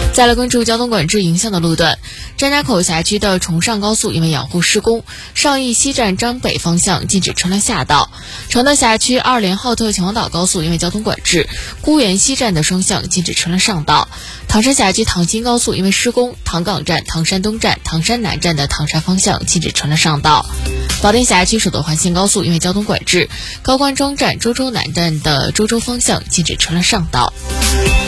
再来关注交通管制影响的路段，张家口辖区的崇上高速因为养护施工，上义西站张北方向禁止车辆下道；承德辖区2连浩特秦皇岛高速因为交通管制，沽源西站的双向禁止车辆上道；唐山辖区唐新高速因为施工，唐岗站、唐山东站、唐山南站的唐山方向禁止车辆上道；保定辖区首都环线高速因为交通管制，高官庄站、周州南站的周州方向禁止车辆上道。